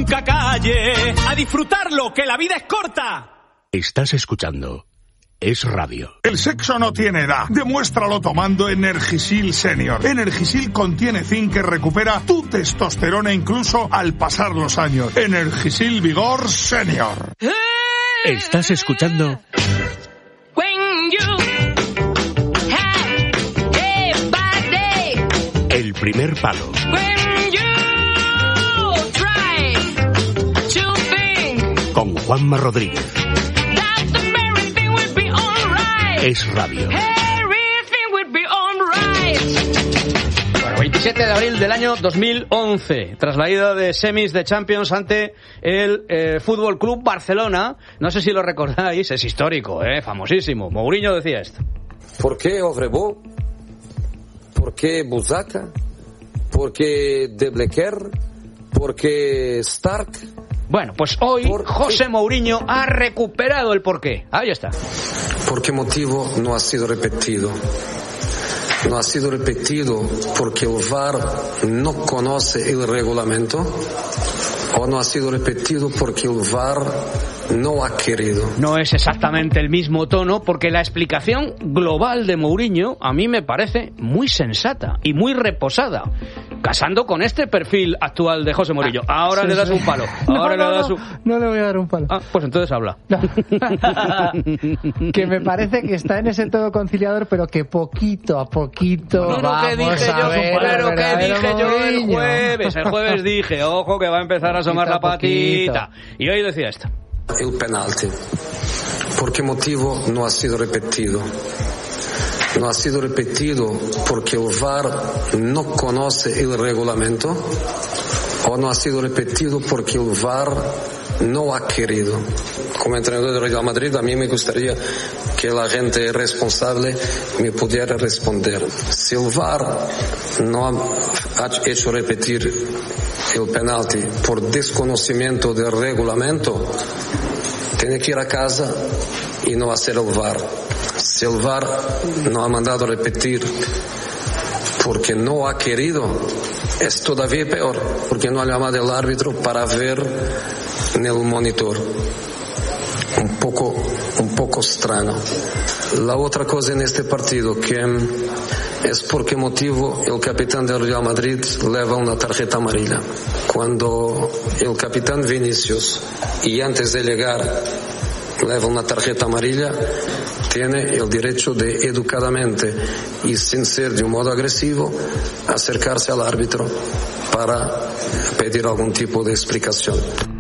nunca calle. A disfrutarlo, que la vida es corta. Estás escuchando Es Radio. El sexo no tiene edad. Demuéstralo tomando Energisil Senior. Energisil contiene zinc que recupera tu testosterona incluso al pasar los años. Energisil Vigor Senior. Estás escuchando El Primer Palo. Con Juanma Rodríguez. Es Radio. Bueno, 27 de abril del año 2011, tras la ida de semis de Champions ante el Fútbol Club Barcelona. No sé si lo recordáis, es histórico, famosísimo. Mourinho decía esto. ¿Por qué Ovrebo? ¿Por qué Buzaca? ¿Por qué De Blecker? ¿Por qué Stark? Bueno, pues hoy José Mourinho ha recuperado el porqué. Ahí está. ¿Por qué motivo no ha sido repetido? No ha sido repetido porque el VAR no conoce el reglamento, o no ha sido repetido porque el VAR no ha querido. No es exactamente el mismo tono, porque la explicación global de Mourinho a mí me parece muy sensata y muy reposada, casando con este perfil actual de José Mourinho. Ahora le das un palo. Ahora le das un... No le voy a dar un palo. Ah, pues entonces habla. No. Que me parece que está en ese todo conciliador, pero que poquito a poquito vamos que dije a ver, pero que dije yo el Mourinho. jueves. El jueves dije, ojo, que va a empezar a asomar la patita. Y hoy decía esto. El penalti. ¿Por qué motivo no ha sido repetido? No ha sido repetido porque el VAR no conoce el reglamento, o no ha sido repetido porque el VAR no ha querido. Como entrenador del Real Madrid, a mí me gustaría que la gente responsable me pudiera responder. Si el VAR no ha hecho repetir el penalti por desconocimiento del reglamento, tiene que ir a casa y no hacer el VAR. Si el VAR no ha mandado repetir porque no ha querido, es todavía peor, porque no ha llamado al árbitro para ver en el monitor. Un poco extraño. La otra cosa en este partido que es por qué motivo el capitán del Real Madrid lleva una tarjeta amarilla. Cuando el capitán Vinicius, y antes de llegar, lleva una tarjeta amarilla, tiene el derecho de educadamente y sin ser de un modo agresivo acercarse al árbitro para pedir algún tipo de explicación.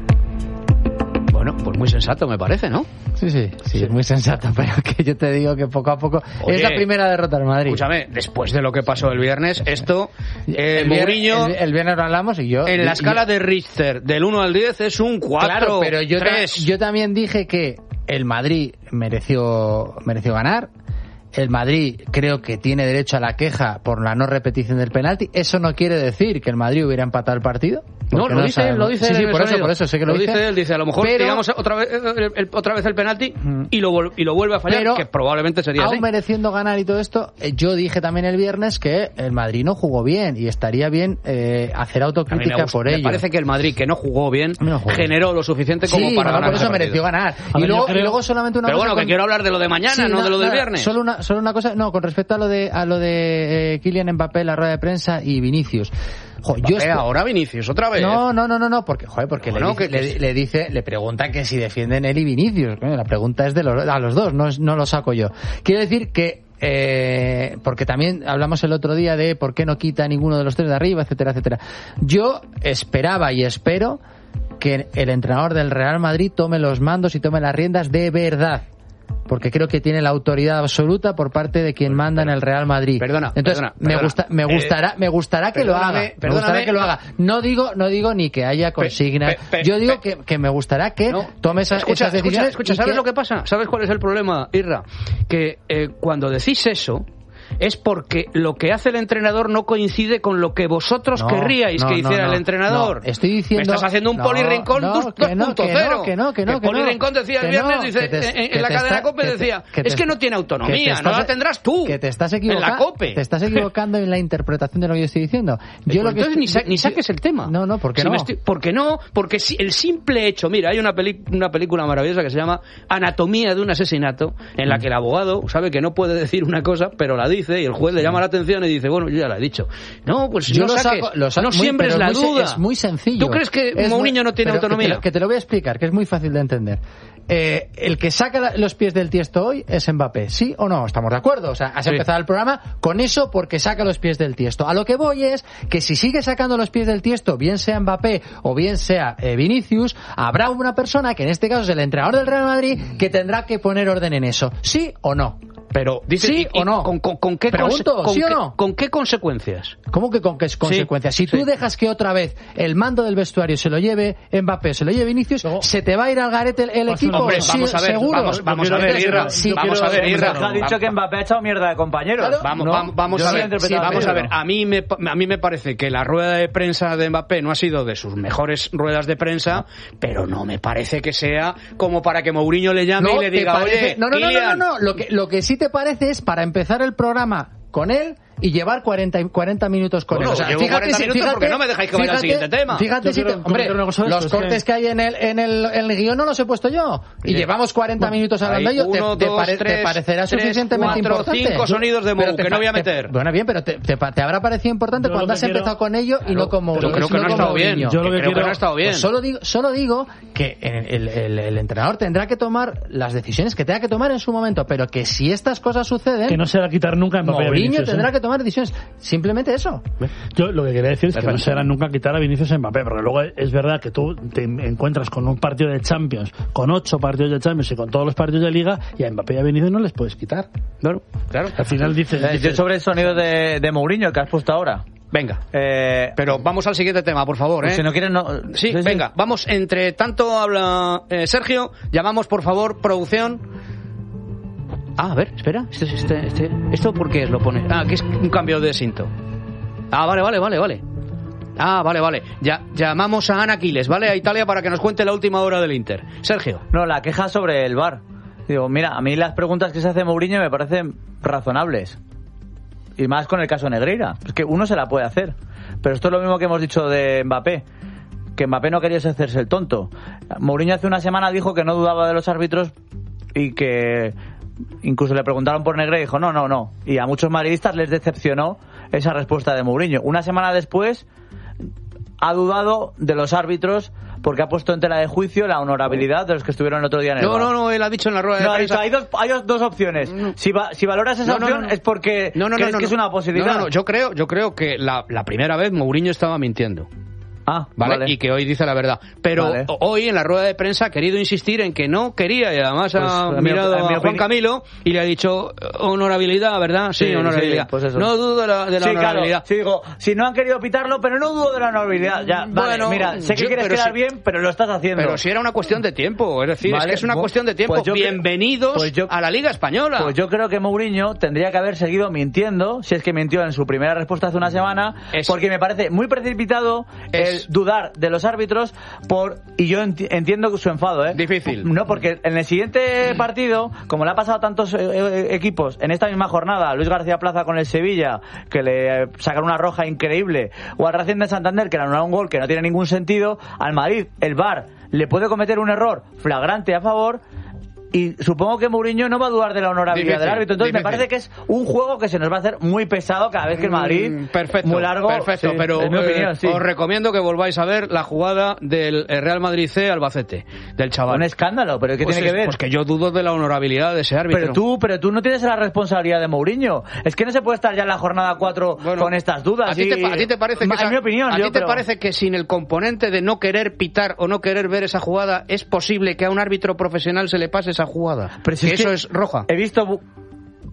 Bueno, pues muy sensato me parece, ¿no? Sí, es muy sensato, pero que yo te digo que poco a poco... Oye, es la primera derrota del Madrid. Escúchame, después de lo que pasó el viernes, esto... Mourinho... El viernes lo hablamos y yo... En la escala de Richter, del 1 al 10, es un 4. Claro, pero yo 3. también dije que el Madrid mereció ganar. El Madrid creo que tiene derecho a la queja por la no repetición del penalti. Eso no quiere decir que el Madrid hubiera empatado el partido. No, lo dice él. Sí, por eso sé que lo dice él. Dice, a lo mejor tiramos otra vez el penalti y lo vuelve a fallar, pero, que probablemente sería aún así. Mereciendo ganar y todo esto, yo dije también el viernes que el Madrid no jugó bien y estaría bien hacer autocrítica por ello. Me parece que el Madrid, que no jugó bien, generó lo suficiente como para ganar. Por eso mereció ganar. Y luego solamente una cosa... Pero bueno, que quiero hablar de lo de mañana, no de lo del viernes. Solo una cosa, no, con respecto a lo de Kylian Mbappé, la rueda de prensa y Vinicius. Ahora Vinicius, otra vez. No, porque bueno, le preguntan que si defienden él y Vinicius. La pregunta es a los dos, no lo saco yo. Quiero decir que porque también hablamos el otro día de por qué no quita ninguno de los tres de arriba, etcétera, etcétera. Yo esperaba y espero que el entrenador del Real Madrid tome los mandos y tome las riendas de verdad, porque creo que tiene la autoridad absoluta por parte de quien manda en el Real Madrid. Me gustará que lo haga. No digo ni que haya consigna. Yo digo que me gustará que tome esas decisiones. Escucha, ¿sabes lo que pasa? ¿Sabes cuál es el problema, Irra? Que cuando decís eso, es porque lo que hace el entrenador no coincide con lo que vosotros querríais que hiciera el entrenador. No, estoy diciendo... Me estás haciendo un Poli Rincón 2.0. Que no. Poli Rincón decía el viernes, dice, en la cadena COPE decía, es que no tiene autonomía, no la tendrás tú. Que te estás equivocando. En la COPE. Te estás equivocando en la interpretación de lo que yo estoy diciendo. Entonces ni saques el tema. No, ¿por qué no? ¿Por qué no? Porque el simple hecho, mira, hay una película maravillosa que se llama Anatomía de un asesinato, en la que el abogado sabe que no puede decir una cosa, pero la dice, y el juez le llama la atención y dice, bueno, yo ya la he dicho. No, pues yo no siembres la duda. Es muy sencillo. ¿Tú crees que Mourinho no tiene autonomía? Que te lo voy a explicar, que es muy fácil de entender. El que saca los pies del tiesto hoy es Mbappé, ¿sí o no? Estamos de acuerdo. O sea, has empezado el programa con eso porque saca los pies del tiesto. A lo que voy es que si sigue sacando los pies del tiesto, bien sea Mbappé o bien sea Vinicius, habrá una persona, que en este caso es el entrenador del Real Madrid, que tendrá que poner orden en eso. ¿Sí o no? Pero dice, ¿sí o no? ¿Con qué pregunto? ¿Sí o no? ¿Con qué consecuencias? ¿Cómo que con qué consecuencias? Si tú dejas que otra vez el mando del vestuario se lo lleve Mbappé, se lo lleve Vinicius, se te va a ir al garete el equipo. Hombre, vamos a ver, seguro. Vamos a ver, Irra. Vamos a ver, Irra. Ha dicho que Mbappé ha echado mierda de compañeros. Vamos a ver. A mí me parece que la rueda de prensa de Mbappé no ha sido de sus mejores ruedas de prensa, pero no me parece que sea como para que Mourinho le llame y le diga, oye, Kylian. No. Lo que sí te parece es para empezar el programa con él y llevar 40 minutos con él. O sea, llevo 40 minutos porque no me dejáis que vaya al siguiente tema. Fíjate hombre, los cortes que hay en el guión no los he puesto yo. Y llevamos 40 minutos hablando de ello. ¿Te parecerá suficientemente importante? 5 sonidos de Mou que no voy a meter. Bueno, bien, pero te habrá parecido importante cuando has empezado con ello y no como... Yo creo que no ha estado bien. Yo creo que no ha estado bien. Solo digo que el entrenador tendrá que tomar las decisiones que tenga que tomar en su momento, pero que si estas cosas suceden... Que no se va a quitar nunca Mbappé. Mourinho tendrá que tomar decisiones. Simplemente eso. Yo lo que quería decir es que no se hará nunca quitar a Vinicius a Mbappé, porque luego es verdad que tú te encuentras con un partido de Champions, con 8 partidos de Champions y con todos los partidos de Liga, y a Mbappé y a Vinicius no les puedes quitar. Claro. Al final dices... Yo sobre el sonido de Mourinho que has puesto ahora. Venga, pero vamos al siguiente tema, por favor. Si no quieres, no. Sí, venga, vamos. Entre tanto habla Sergio, llamamos por favor producción. A ver, espera, ¿esto por qué lo pone? Que es un cambio de cinto. Vale. Vale. Ya, llamamos a Ana Aquiles, ¿vale? A Italia para que nos cuente la última hora del Inter. Sergio. No, la queja sobre el VAR. Digo, mira, a mí las preguntas que se hace Mourinho me parecen razonables. Y más con el caso Negreira. Es que uno se la puede hacer. Pero esto es lo mismo que hemos dicho de Mbappé. Que Mbappé no quería hacerse el tonto. Mourinho hace una semana dijo que no dudaba de los árbitros y que... Incluso le preguntaron por Negreira y dijo no. Y a muchos madridistas les decepcionó esa respuesta de Mourinho. Una semana después ha dudado de los árbitros porque ha puesto en tela de juicio la honorabilidad de los que estuvieron el otro día en el VAR. No, él ha dicho en la rueda de prensa... Hay dos opciones. Si valoras esa opción es porque crees que es una posibilidad. No, yo creo que la primera vez Mourinho estaba mintiendo. Vale. Y que hoy dice la verdad. Pero hoy en la rueda de prensa ha querido insistir en que no quería, y además ha mirado a Juan Camilo y le ha dicho honorabilidad, ¿verdad? Sí, honorabilidad. Sí, pues eso. No dudo de la honorabilidad. Claro. Sí, digo, si no han querido pitarlo, pero no dudo de la honorabilidad. Ya, bueno, mira, sé que quieres quedar bien, pero lo estás haciendo. Pero si era una cuestión de tiempo, es decir, es que es una cuestión de tiempo. Bienvenidos a la Liga Española. Pues yo creo que Mourinho tendría que haber seguido mintiendo, si es que mintió en su primera respuesta hace una semana, porque me parece muy precipitado el dudar de los árbitros y yo entiendo su enfado, Difícil. No, porque en el siguiente partido, como le ha pasado a tantos equipos en esta misma jornada, a Luis García Plaza con el Sevilla, que le sacaron una roja increíble, o al Racing de Santander, que le anularon un gol que no tiene ningún sentido, al Madrid, el VAR le puede cometer un error flagrante a favor. Y supongo que Mourinho no va a dudar de la honorabilidad del árbitro. Entonces me parece que es un juego que se nos va a hacer muy pesado cada vez que el Madrid... Perfecto, muy largo. Perfecto, sí, pero mi opinión, os recomiendo que volváis a ver la jugada del Real Madrid C Albacete, del chaval. Un escándalo, pero ¿qué tiene que ver? Pues que yo dudo de la honorabilidad de ese árbitro. Pero tú no tienes la responsabilidad de Mourinho. Es que no se puede estar ya en la jornada 4 con estas dudas. ¿A ti te parece que en mi opinión, ¿a ti te parece que sin el componente de no querer pitar o no querer ver esa jugada es posible que a un árbitro profesional se le pase esa jugada? Pero si eso es roja. He visto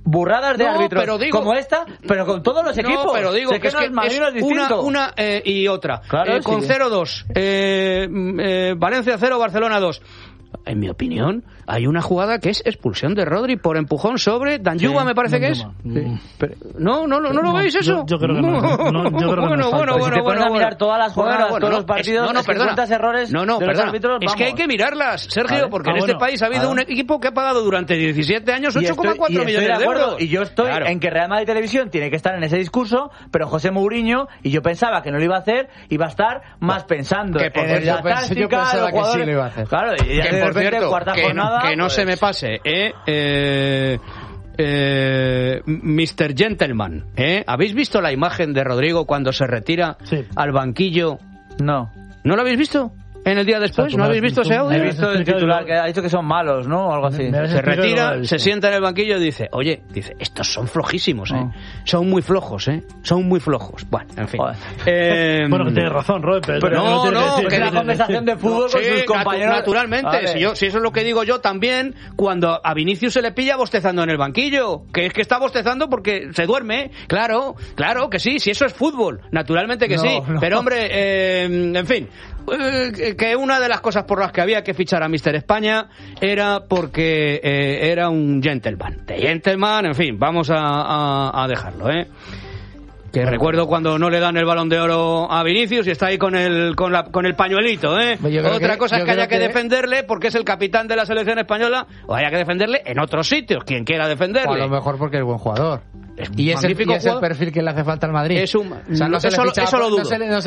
burradas de árbitros pero digo, como esta, pero con todos los equipos. Pero digo que es una y otra. Claro, con 0-2. Valencia 0, Barcelona 2. En mi opinión, hay una jugada que es expulsión de Rodri por empujón sobre Danjuba, me parece que es. Sí. Pero, ¿No lo veis eso? Yo creo que no. Bueno, si te pones a mirar todas las jugadas, todos los partidos, encuentras errores de los árbitros. Es que hay que mirarlas, Sergio, porque en este país ha habido un equipo que ha pagado durante 17 años 8,4 millones de euros. Y yo estoy en que Real Madrid Televisión tiene que estar en ese discurso, pero José Mourinho, y yo pensaba que no lo iba a hacer, iba a estar más pensando en la táctica, yo pensaba que sí lo iba a hacer. Claro, y ya por cierto, que no se me pase, Mr. Gentleman, ¿habéis visto la imagen de Rodrigo cuando se retira al banquillo? No. ¿No lo habéis visto? ¿En el día después? ¿No habéis visto ese audio? He visto el titular que ha dicho que son malos, ¿no? O algo así. Se retira, se sienta en el banquillo y dice, estos son flojísimos, son muy flojos, son muy flojos. Bueno, en fin. Bueno, que tienes razón, Robert, pero que es la conversación de fútbol con sus compañeros. Naturalmente, si eso es lo que digo yo también, cuando a Vinicius se le pilla bostezando en el banquillo, que es que está bostezando porque se duerme. Claro que sí, si eso es fútbol, naturalmente que sí. Pero hombre, en fin, que una de las cosas por las que había que fichar a Mr. España era porque era un gentleman. De gentleman, en fin, vamos a dejarlo, Que recuerdo cuando no le dan el Balón de Oro a Vinicius y está ahí con el pañuelito, Otra cosa es que haya que defenderle porque es el capitán de la selección española, o haya que defenderle en otros sitios, quien quiera defenderle. O a lo mejor porque es buen jugador. Y es el perfil que le hace falta al Madrid. Eso lo dudo.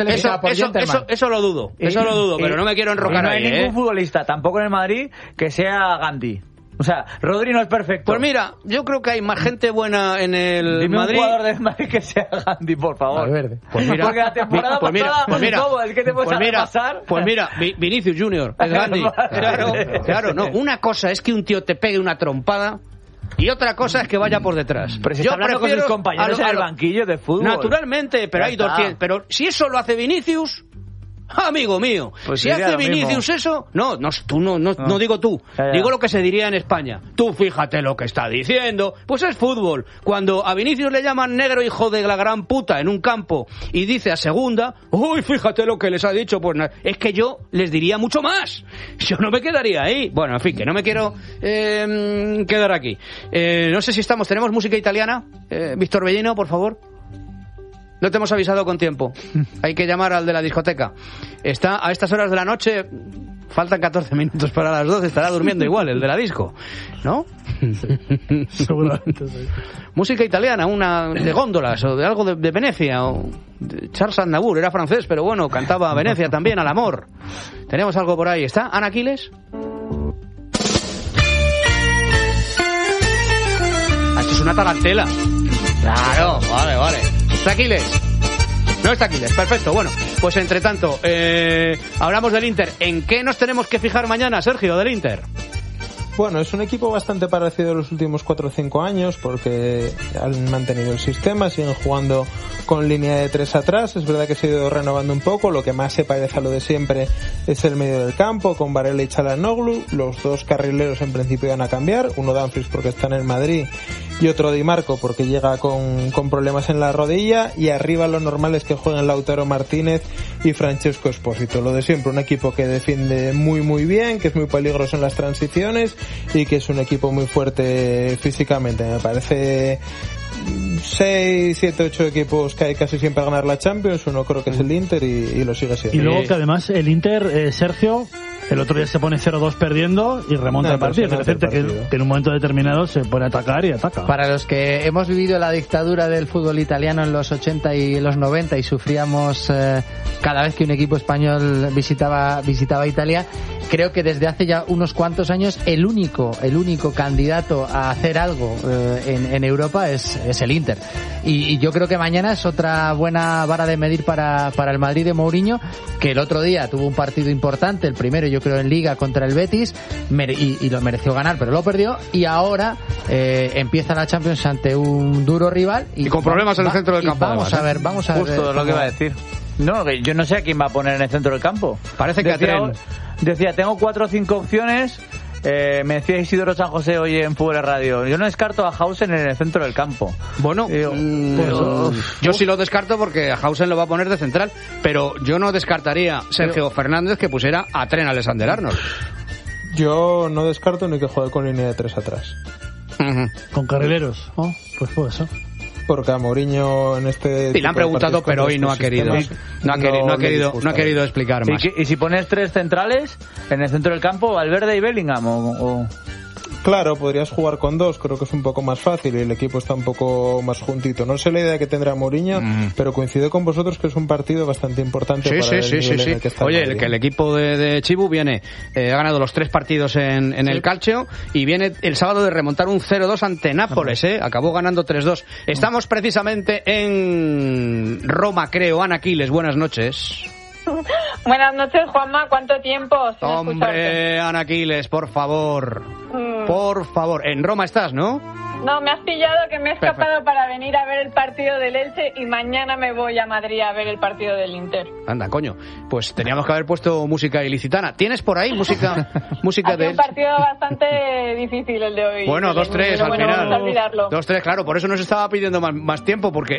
Eso lo dudo, pero no me quiero enrocar no hay ahí. Ningún futbolista, tampoco en el Madrid, que sea Gandhi. O sea, Rodri no es perfecto. Pues mira, yo creo que hay más gente buena en el Dime Madrid. Un jugador del Madrid que sea Gandhi, por favor. Valverde. Pues mira, porque la temporada todo, es que te puedes pasar. Pues mira, Vinicius Junior es Gandhi. Claro, no. Una cosa es que un tío te pegue una trompada y otra cosa es que vaya por detrás. Pero si está hablando con sus compañeros en el banquillo de fútbol. Naturalmente, pero hay 200. Pero si eso lo hace Vinicius, amigo mío, pues si hace Vinicius eso, no digo tú, digo lo que se diría en España. Tú fíjate lo que está diciendo, pues es fútbol. Cuando a Vinicius le llaman negro hijo de la gran puta en un campo y dice a segunda, uy, fíjate lo que les ha dicho, pues es que yo les diría mucho más. Yo no me quedaría ahí. Bueno, en fin, que no me quiero quedar aquí. No sé si tenemos música italiana. Víctor Bellino, por favor. No te hemos avisado con tiempo. Hay que llamar al de la discoteca. Está a estas horas de la noche. Faltan 14 minutos para las 12. Estará durmiendo igual el de la disco, ¿no? Seguramente sí. Música italiana, una de góndolas o de algo de Venecia. O de Charles Aznavour, era francés, pero bueno, cantaba Venecia también, al amor. Tenemos algo por ahí. ¿Está Ana Aquiles? Esto es una tarantela. Claro, vale. ¿Está Aquiles? No está Aquiles, perfecto. Bueno, pues entre tanto, hablamos del Inter. ¿En qué nos tenemos que fijar mañana, Sergio, del Inter? Bueno, es un equipo bastante parecido a los últimos 4 o 5 años porque han mantenido el sistema, siguen jugando con línea de 3 atrás. Es verdad que se ha ido renovando un poco. Lo que más se parece a lo de siempre es el medio del campo, con Varela y Çalhanoğlu. Los dos carrileros en principio van a cambiar. Uno Dumfries porque está en el Madrid y otro Di Marco porque llega con problemas en la rodilla. Y arriba lo normal es que jueguen Lautaro Martínez y Francesco Espósito. Lo de siempre, un equipo que defiende muy bien, que es muy peligroso en las transiciones y que es un equipo muy fuerte físicamente. Me parece 6, 7, 8 equipos que hay casi siempre a ganar la Champions. Uno creo que es el Inter y lo sigue siendo. Y luego que además el Inter, Sergio, el otro día se pone 0-2 perdiendo y remonta el partido. Es decir, que en un momento determinado se pone a atacar y ataca. Para los que hemos vivido la dictadura del fútbol italiano en los 80 y los 90 y sufríamos cada vez que un equipo español visitaba Italia, creo que desde hace ya unos cuantos años el único candidato a hacer algo en Europa es el Inter. Y yo creo que mañana es otra buena vara de medir para el Madrid de Mourinho, que el otro día tuvo un partido importante, el primero yo creo en Liga contra el Betis, y lo mereció ganar, pero lo perdió, y ahora empieza la Champions ante un duro rival y con problemas en el centro del campo. Vamos a ver. Justo lo que iba a decir. No, yo no sé a quién va a poner en el centro del campo. Parece que decía, tengo 4 o 5 opciones. Me decía Isidoro San José hoy en Fútbol Radio, yo no descarto a Hausen en el centro del campo. Bueno, yo sí lo descarto porque a Hausen lo va a poner de central, pero yo no descartaría Sergio Fernández que pusiera a Trent Alexander-Arnold. Yo no descarto ni que juegue con línea de 3 atrás. Con carrileros, ¿no? Pues puede ser. Porque a Mourinho en este... Sí, le han preguntado, pero hoy no ha querido. No ha querido explicar más. ¿Y si pones 3 centrales en el centro del campo, Valverde y Bellingham o...? Claro, podrías jugar con 2, creo que es un poco más fácil y el equipo está un poco más juntito. No sé la idea que tendrá Mourinho, pero coincido con vosotros que es un partido bastante importante para el nivel en el que está. Oye, que el equipo de Chibu viene, ha ganado los 3 partidos en el Calcio y viene el sábado de remontar un 0-2 ante Nápoles, acabó ganando 3-2. Estamos precisamente en Roma, creo. Ana Quiles, buenas noches. Buenas noches, Juanma. ¿Cuánto tiempo sin Hombre, escucharte? Ana Quiles, por favor. Por favor. En Roma estás, ¿no? No, me has pillado que me he escapado para venir a ver el partido del Elche y mañana me voy a Madrid a ver el partido del Inter. Anda, coño. Pues teníamos que haber puesto música ilicitana. ¿Tienes por ahí música de un partido bastante difícil el de hoy. Bueno, 2-3 al final. Vamos a olvidarlo. 2-3, claro. Por eso nos estaba pidiendo más tiempo porque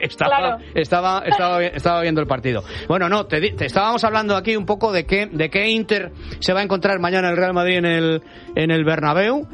estaba viendo el partido. Bueno, no, te estábamos hablando aquí un poco de qué Inter se va a encontrar mañana el Real Madrid en el Bernabéu.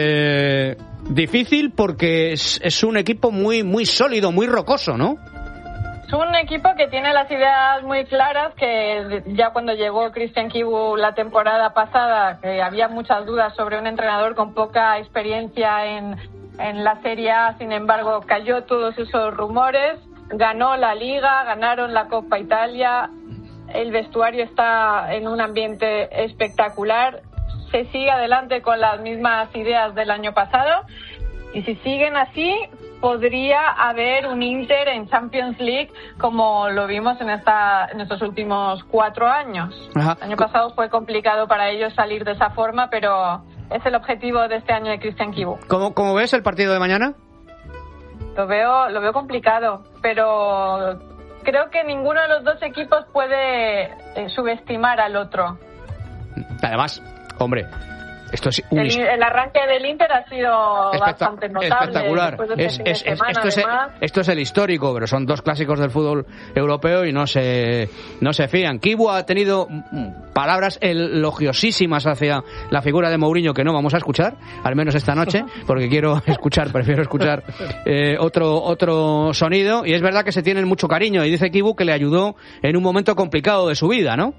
Difícil porque es un equipo muy sólido, muy rocoso, ¿no? Es un equipo que tiene las ideas muy claras, que ya cuando llegó Christian Chibu la temporada pasada, que había muchas dudas sobre un entrenador con poca experiencia en la Serie A, sin embargo cayó todos esos rumores, ganó la Liga, ganaron la Coppa Italia, el vestuario está en un ambiente espectacular, se sigue adelante con las mismas ideas del año pasado y si siguen así podría haber un Inter en Champions League como lo vimos en estos últimos 4 años. Ajá. El año pasado fue complicado para ellos salir de esa forma, pero es el objetivo de este año de Christian Chibu. ¿Cómo ves el partido de mañana? Lo veo complicado, pero creo que ninguno de los dos equipos puede subestimar al otro. Además, hombre, esto es el arranque del Inter ha sido bastante notable. Espectacular. Esto es el histórico, pero son 2 clásicos del fútbol europeo y no se fían. Chibu ha tenido palabras elogiosísimas hacia la figura de Mourinho que no vamos a escuchar, al menos esta noche, porque prefiero escuchar otro sonido, y es verdad que se tienen mucho cariño y dice Chibu que le ayudó en un momento complicado de su vida, ¿no?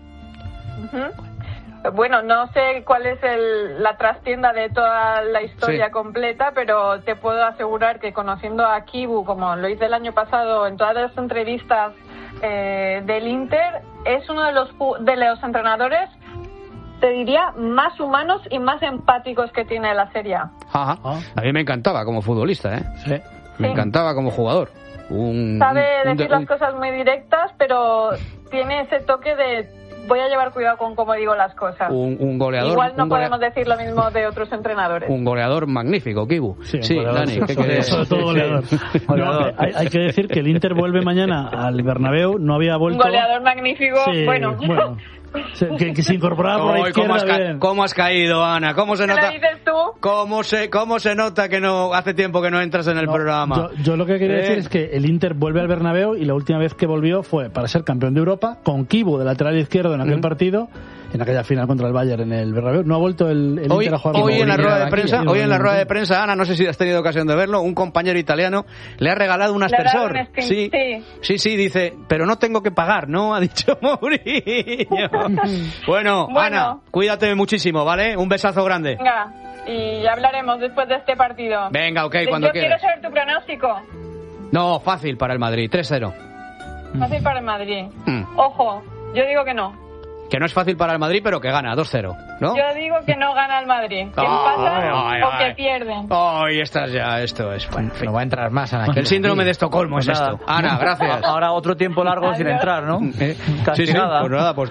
Bueno, no sé cuál es la trastienda de toda la historia completa, pero te puedo asegurar que conociendo a Chibu, como lo hice el año pasado en todas las entrevistas del Inter, es uno de los entrenadores, te diría, más humanos y más empáticos que tiene la Serie A. Ajá. A mí me encantaba como futbolista, ¿eh? Sí. Me encantaba como jugador. Sabe decir las cosas muy directas, pero tiene ese toque de voy a llevar cuidado con cómo digo las cosas. Un goleador. Igual no podemos decir lo mismo de otros entrenadores. Un goleador magnífico, Chibu. Sí, Dani, ¿qué quieres? Sobre todo goleador. No, hay que decir que el Inter vuelve mañana al Bernabéu, no había vuelto... Un goleador magnífico, bueno. Que se incorporaba por la izquierda. ¿Cómo has caído, Ana? ¿Cómo se nota? ¿Qué le dices tú? ¿Cómo se nota que no hace tiempo que no entras en el programa? Yo lo que quería decir es que el Inter vuelve al Bernabéu y la última vez que volvió fue para ser campeón de Europa con Chibu de lateral izquierdo en aquel partido, en aquella final contra el Bayern en el Bernabéu. No ha vuelto el Inter a jugar. Hoy en la rueda de prensa, Ana, no sé si has tenido ocasión de verlo, un compañero italiano le ha regalado un aspersor. Sí, dice, pero no tengo que pagar, ¿no? Ha dicho Mourinho. Bueno, Ana, cuídate muchísimo, ¿vale? Un besazo grande. Venga, y hablaremos después de este partido. Venga, ok, cuando quieras. Yo quiero saber tu pronóstico. No, fácil para el Madrid, 3-0. Fácil para el Madrid. Ojo, yo digo que no. Que no es fácil para el Madrid, pero que gana 2-0, ¿no? Yo digo que no gana el Madrid. Que empatan o que pierden. Ay, esto es... Bueno, no va a entrar más, Ana. El síndrome de Estocolmo es esto. Ana, gracias. Ahora otro tiempo largo sin entrar, ¿no? Castigada. Pues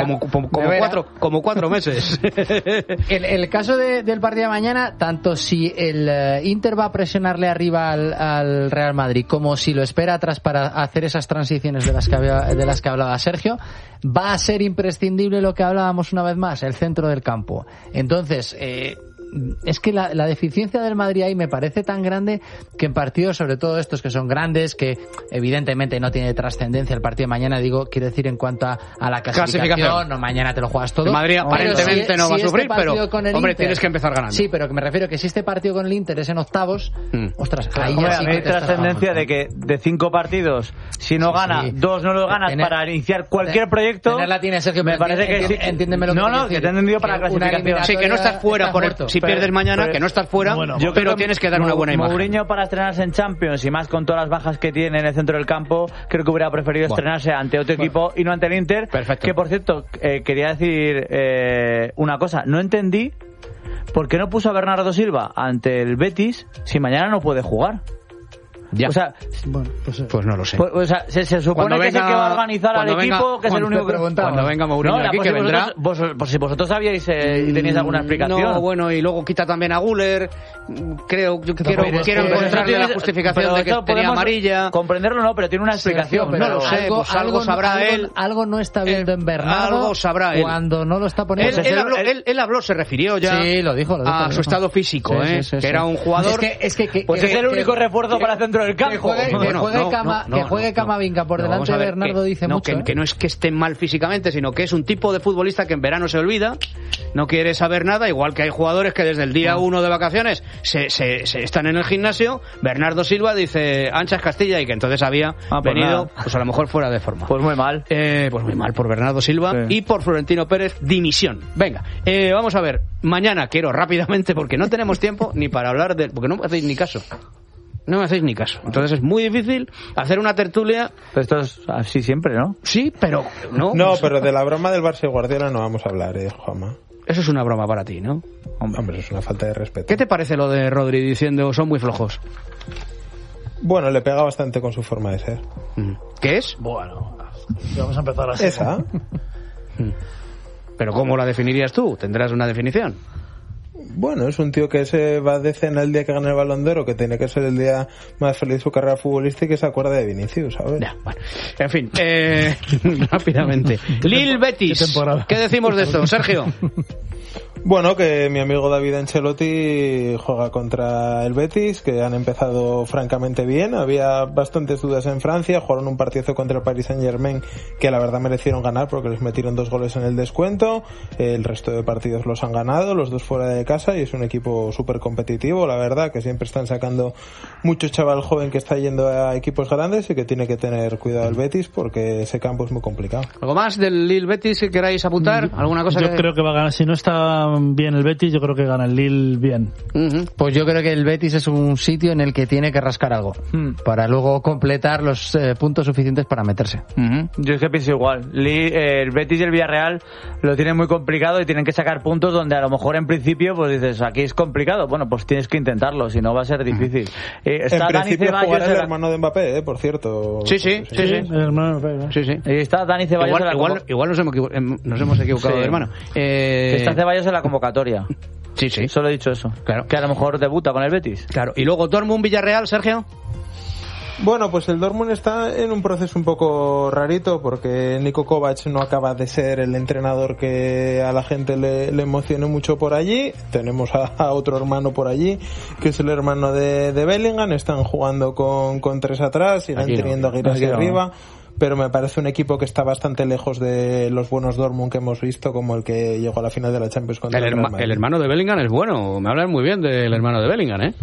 como 4 meses. El caso del partido de mañana, tanto si el Inter va a presionarle arriba al Real Madrid como si lo espera atrás para hacer esas transiciones de las que hablaba Sergio, va a ser imprescindible lo que hablábamos una vez más, el centro del campo. Entonces, es que la deficiencia del Madrid ahí me parece tan grande que en partidos, sobre todo estos que son grandes, que evidentemente no tiene trascendencia el partido de mañana, quiero decir en cuanto a la clasificación, no, mañana te lo juegas todo. El Madrid aparentemente no va a sufrir, pero hombre, Inter, tienes que empezar ganando. Sí, pero que me refiero que si este partido con el Inter es en octavos, ostras, ahí ya sí hay trascendencia de que de 5 partidos, si no gana, 2 no los ganas para iniciar cualquier proyecto. Tenerla tiene Sergio, me parece que sí. Entiéndeme lo que no, que te he entendido para la clasificación. Sí, que no estás fuera si pierdes mañana, que no estás fuera, pero tienes que dar una buena imagen. Mourinho, para estrenarse en Champions y más con todas las bajas que tiene en el centro del campo, creo que hubiera preferido estrenarse ante otro equipo y no ante el Inter. Perfecto. Que por cierto, quería decir una cosa, no entendí por qué no puso a Bernardo Silva ante el Betis si mañana no puede jugar. Ya. O sea, pues no lo sé. O sea, se supone que es el que va a organizar al equipo, que es el único que preguntaba. Cuando venga Mourinho aquí, que vendrá. Por si vosotros sabíais y teníais alguna explicación. No, bueno, y luego quita también a Guller. Quiero encontrarle la justificación de que tenía amarilla. Comprenderlo no, pero tiene una explicación. No lo sé, pues algo sabrá él. Algo no está viendo en Bernardo. Algo sabrá él. Cuando no lo está poniendo. Él habló, se refirió ya. Sí, lo dijo. A su estado físico, que era un jugador. Pues es el único refuerzo para el centro del campo. Que juegue Camavinga por delante de Bernardo dice mucho. Que no es que esté mal físicamente, sino que es un tipo de futbolista que en verano se olvida, no quiere saber nada, igual que hay jugadores que desde el día 1 de vacaciones se están en el gimnasio. Bernardo Silva dice anchas Castilla, y que entonces había venido, pues a lo mejor fuera de forma. Pues muy mal. Pues muy mal por Bernardo Silva y por Florentino Pérez, dimisión. Venga, vamos a ver, mañana quiero rápidamente, porque no tenemos tiempo ni para hablar porque no me hacéis ni caso. No me hacéis ni caso. Entonces es muy difícil hacer una tertulia. Pero esto es así siempre, ¿no? Sí, pero no. No, pero de la broma del Barça y Guardiola no vamos a hablar, Juanma. Eso es una broma para ti, ¿no? Hombre, eso es una falta de respeto. ¿Qué te parece lo de Rodri diciendo son muy flojos? Bueno, le pega bastante con su forma de ser. ¿Qué es? Bueno, vamos a empezar así. ¿Esa? ¿Pero cómo la definirías tú? ¿Tendrás una definición? Bueno, es un tío que se va de cena el día que gana el Balón de Oro, que tiene que ser el día más feliz de su carrera futbolística, y que se acuerda de Vinicius, ¿sabes? Ya, bueno. En fin, rápidamente. Lille Betis. ¿Qué decimos de esto, Sergio? Bueno, que mi amigo David Ancelotti juega contra el Betis, que han empezado francamente bien. Había bastantes dudas en Francia, jugaron un partido contra el Paris Saint-Germain que la verdad merecieron ganar porque les metieron 2 goles en el descuento. El resto de partidos los han ganado, los 2 fuera de casa, y es un equipo súper competitivo, la verdad, que siempre están sacando mucho chaval joven que está yendo a equipos grandes y que tiene que tener cuidado el Betis porque ese campo es muy complicado. ¿Algo más del Lille Betis que queráis apuntar? ¿Alguna cosa? Yo creo que va a ganar. Si no está bien el Betis, yo creo que gana el Lille bien. Pues yo creo que el Betis es un sitio en el que tiene que rascar algo para luego completar los puntos suficientes para meterse. Yo es que pienso igual. El Betis y el Villarreal lo tienen muy complicado y tienen que sacar puntos donde a lo mejor en principio pues dices, aquí es complicado. Bueno, pues tienes que intentarlo, si no va a ser difícil. Está en principio jugará el hermano de Mbappé, por cierto. Sí. El hermano de Mbappé. Sí. Y está Dani Ceballos igual nos hemos equivocado de hermano. Está Ceballos en la convocatoria. Sí. Solo he dicho eso. Claro. Que a lo mejor debuta con el Betis. Claro. Y luego Dortmund Villarreal, Sergio. Bueno, pues el Dortmund está en un proceso un poco rarito porque Niko Kovac no acaba de ser el entrenador que a la gente le emocione mucho por allí. Tenemos a otro hermano por allí, que es el hermano de Bellingham. Están jugando con 3 atrás, irán teniendo a Guirassi arriba. Pero me parece un equipo que está bastante lejos de los buenos Dortmund que hemos visto, como el que llegó a la final de la Champions contra el Real Madrid. El hermano de Bellingham es bueno. Me hablan muy bien del hermano de Bellingham, ¿eh?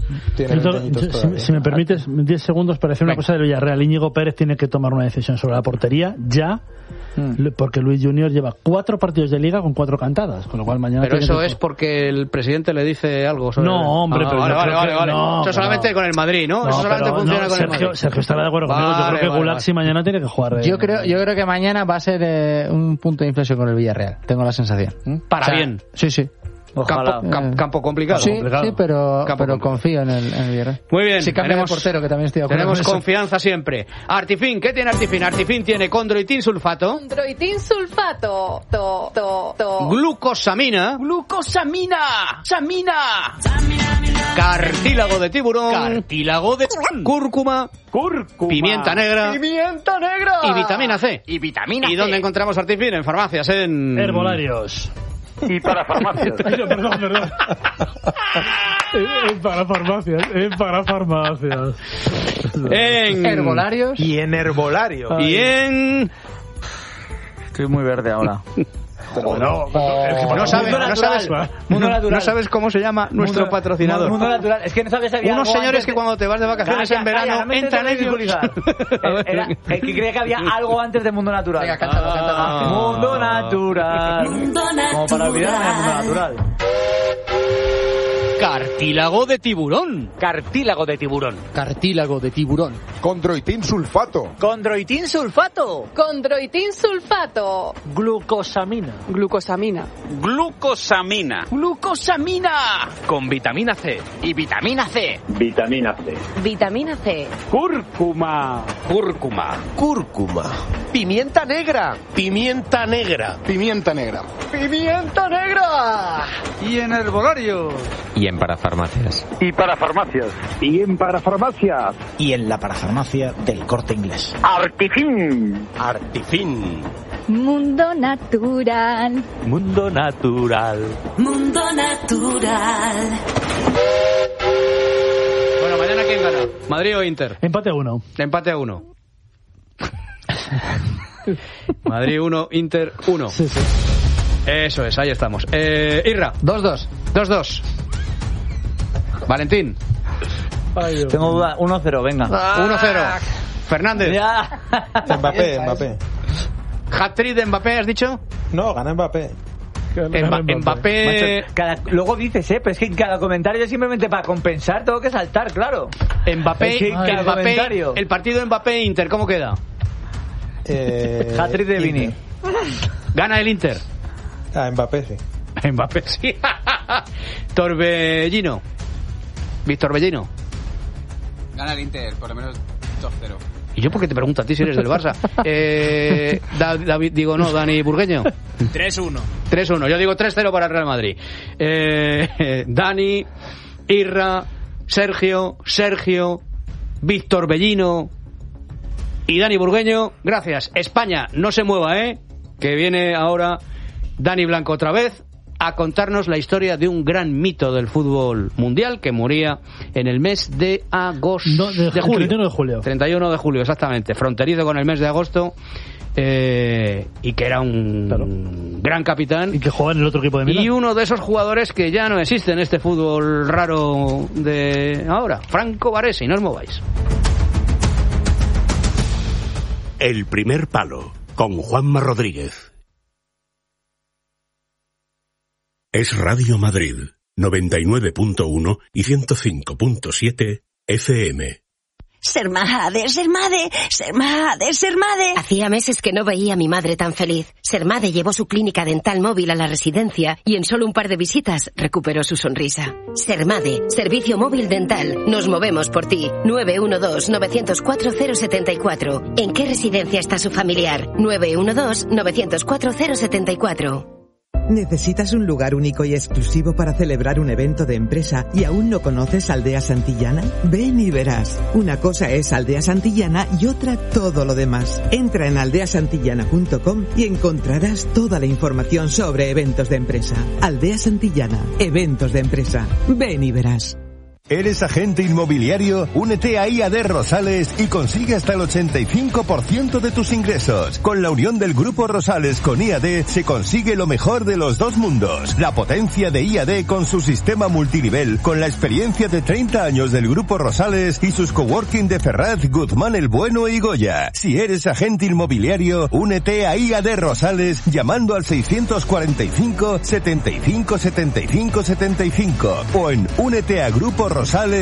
Si me permites 10 segundos para decir una cosa del Villarreal. Íñigo Pérez tiene que tomar una decisión sobre la portería ya, porque Luis Junior lleva 4 partidos de liga con 4 cantadas, con lo cual mañana... Pero eso es porque el presidente le dice algo sobre... No, hombre, pero vale. Eso solamente con el Madrid, ¿no? Eso solamente funciona con el Madrid. Sergio estará de acuerdo conmigo. Yo creo que Gulaxi mañana tiene que jugar. Yo creo que mañana va a ser un punto de inflexión con el Villarreal. Tengo la sensación. Para bien. Sí. Ojalá. Campo complicado. Sí, pero confío en el Villarreal. Muy bien. Si cambia de portero, que también estoy de acuerdo. Tenemos confianza siempre. Artifin, ¿qué tiene Artifin? Artifin tiene condroitin sulfato. Condroitin sulfato. Glucosamina. Samina. Cartílago de tiburón. Cúrcuma. Pimienta negra. Y vitamina C. ¿Y dónde encontramos Artifin? En farmacias, en... Herbolarios. Y para farmacias. Perdón. Para farmacias. En herbolarios. Y en herbolario. Y en... Estoy muy verde ahora. No sabes cómo se llama nuestro patrocinador. Mundo Natural. Es que no sabes si había unos algo señores antes que cuando te vas de vacaciones en verano entran en Era el que creía que había algo antes de Mundo Natural. Venga, cántalo. Mundo Natural. Como para olvidar el Mundo Natural. Cartílago de tiburón. Cartílago de tiburón. Cartílago de tiburón. Condroitin sulfato. Condroitin sulfato. Condroitin sulfato. Glucosamina. Glucosamina. Glucosamina. Glucosamina. Con vitamina C. Y vitamina C. Vitamina C. Vitamina C. Cúrcuma. Cúrcuma. Pimienta negra. Pimienta negra. Pimienta negra. Pimienta negra. Y en herbolario. Y en parafarmacias. Y para farmacias. Y en parafarmacias. Y en la parafarmacia del Corte Inglés. Artifin. Mundo natural. Mundo natural. Mundo natural. Bueno, mañana ¿quién gana? ¿Madrid o Inter? Empate a 1. Empate a 1. Madrid 1, Inter 1. Sí. Eso es, ahí estamos. Irra. 2-2. 2-2. Valentín. Tengo duda. 1-0, venga. 1-0. Fernández. Ya. Mbappé. ¿Hat-trick de Mbappé has dicho? No, gana Mbappé. Mbappé. Luego dices, pero es que en cada comentario simplemente para compensar tengo que saltar, claro. Mbappé, Es que cada comentario. el partido de Mbappé-Inter, ¿cómo queda? Hat-trick de Vini. ¿Gana el Inter? Mbappé sí. Mbappé sí. Torbellino. Víctor Bellino. Gana el Inter, por lo menos 2-0. ¿Y yo por qué te pregunto a ti si eres del Barça? Dani Burgueño. 3-1. 3-1. Yo digo 3-0 para el Real Madrid. Dani, Irra, Sergio, Víctor Bellino y Dani Burgueño. Gracias. España, no se mueva, que viene ahora Dani Blanco otra vez a contarnos la historia de un gran mito del fútbol mundial que moría en el mes de agosto. De julio. 31 de julio. 31 de julio, exactamente. Fronterizo con el mes de agosto. Y que era un gran capitán. Y que jugaba en el otro equipo de Milán. Y uno de esos jugadores que ya no existe en este fútbol raro de ahora. Franco Baresi, no os mováis. El primer palo, con Juanma Rodríguez. Es Radio Madrid, 99.1 y 105.7 FM. Ser madre. Hacía meses que no veía a mi madre tan feliz. Ser-Made llevó su clínica dental móvil a la residencia y en solo un par de visitas recuperó su sonrisa. Ser-Made, servicio móvil dental. Nos movemos por ti. 912-904-074. ¿En qué residencia está su familiar? 912-904-074. ¿Necesitas un lugar único y exclusivo para celebrar un evento de empresa y aún no conoces Aldea Santillana? Ven y verás. Una cosa es Aldea Santillana y otra todo lo demás. Entra en aldeasantillana.com y encontrarás toda la información sobre eventos de empresa. Aldea Santillana, eventos de empresa. Ven y verás. ¿Eres agente inmobiliario? Únete a IAD Rosales y consigue hasta el 85% de tus ingresos. Con la unión del Grupo Rosales con IAD se consigue lo mejor de los dos mundos. La potencia de IAD con su sistema multinivel, con la experiencia de 30 años del Grupo Rosales y sus coworking de Ferraz, Guzmán el Bueno y Goya. Si eres agente inmobiliario, únete a IAD Rosales llamando al 645 75 75 75 o en úneteagruporoSales.com.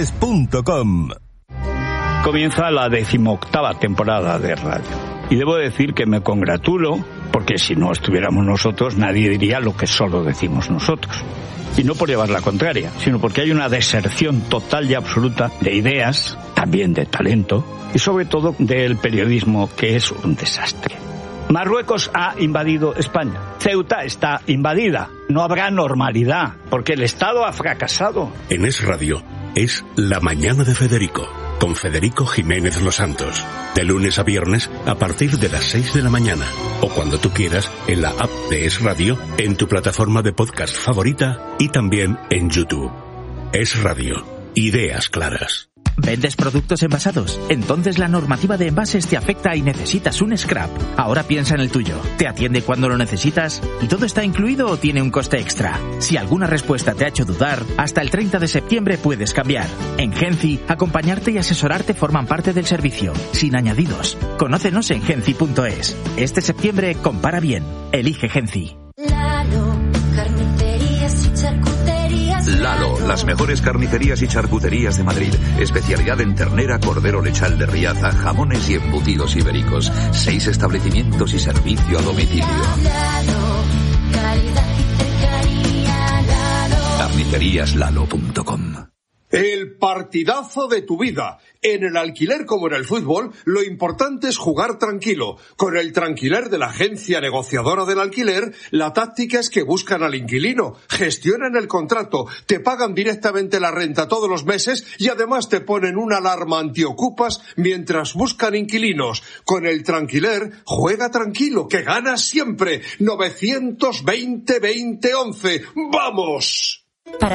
Comienza la 18ª temporada de radio. Y debo decir que me congratulo, porque si no estuviéramos nosotros, nadie diría lo que solo decimos nosotros. Y no por llevar la contraria, sino porque hay una deserción total y absoluta de ideas, también de talento, y sobre todo del periodismo, que es un desastre. Marruecos ha invadido España. Ceuta está invadida. No habrá normalidad, porque el Estado ha fracasado. En Es Radio, es La Mañana de Federico, con Federico Jiménez Los Santos. De lunes a viernes a partir de las 6 de la mañana. O cuando tú quieras en la app de Es Radio, en tu plataforma de podcast favorita y también en YouTube. Es Radio. Ideas claras. ¿Vendes productos envasados? Entonces la normativa de envases te afecta y necesitas un scrap. Ahora piensa en el tuyo. ¿Te atiende cuando lo necesitas? ¿Y todo está incluido o tiene un coste extra? Si alguna respuesta te ha hecho dudar, hasta el 30 de septiembre puedes cambiar. En Genci, acompañarte y asesorarte forman parte del servicio, sin añadidos. Conócenos en genci.es. Este septiembre compara bien. Elige Genci. Lalo, las mejores carnicerías y charcuterías de Madrid. Especialidad en ternera, cordero lechal de Riaza, jamones y embutidos ibéricos. 6 establecimientos y servicio a domicilio. Carniceríaslalo.com. El partidazo de tu vida. En el alquiler como en el fútbol, lo importante es jugar tranquilo. Con el Tranquiler de la agencia negociadora del alquiler, la táctica es que buscan al inquilino, gestionan el contrato, te pagan directamente la renta todos los meses y además te ponen una alarma antiocupas mientras buscan inquilinos. Con el Tranquiler, juega tranquilo, que ganas siempre. 920 20 11. ¡Vamos!